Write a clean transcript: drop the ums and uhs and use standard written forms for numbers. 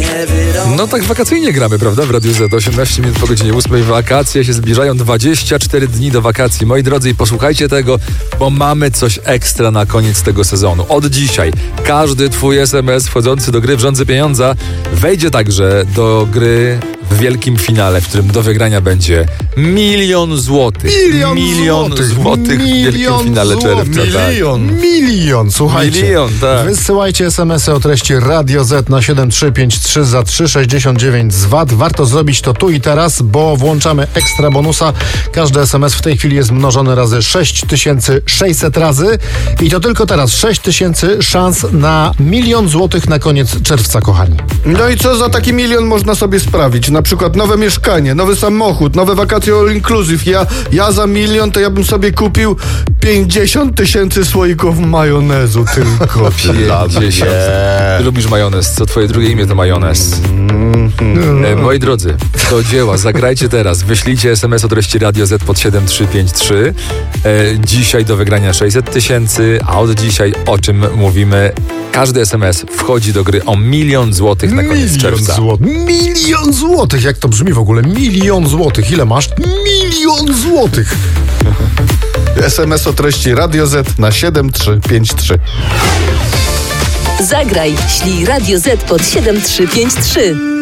No tak wakacyjnie gramy, prawda? W Radiu Z 18 minut po godzinie 8. Wakacje się zbliżają, 24 dni do wakacji. Moi drodzy, i posłuchajcie tego, bo mamy coś ekstra na koniec tego sezonu. Od dzisiaj każdy twój SMS wchodzący do gry w Rządzy Pieniądza wejdzie także do gry w wielkim finale, w którym do wygrania będzie 1 000 000 złotych. 1 000 000 złotych w wielkim finale czerwca. Milion, słuchajcie. Milion, tak. Wysyłajcie SMS-y o treści Radio Z na 7353 za 3,69 z VAT. Warto zrobić to tu i teraz, bo włączamy ekstra bonusa. Każdy SMS w tej chwili jest mnożony razy 6600 razy i to tylko teraz 6000 szans na 1 000 000 złotych na koniec czerwca, kochani. No i co za taki 1 000 000 można sobie sprawić? Na przykład nowe mieszkanie, nowy samochód, nowe wakacje all inclusive. Ja za 1 000 000 to ja bym sobie kupił 50 000 słoików majonezu tylko. 50. Ty lubisz majonez, co twoje drugie imię to majonez. Moi drodzy, do dzieła, zagrajcie teraz. Wyślijcie SMS o treści Radio Z pod 7353. Dzisiaj do wygrania 600 000, a od dzisiaj o czym mówimy? Każdy SMS wchodzi do gry o 1 000 000 złotych na koniec czerwca. 1 000 000 złotych, jak to brzmi w ogóle? 1 000 000 złotych. Ile masz? 1 000 000 złotych. SMS o treści Radio Z na 7353. Zagraj, ślij Radio Z pod 7353.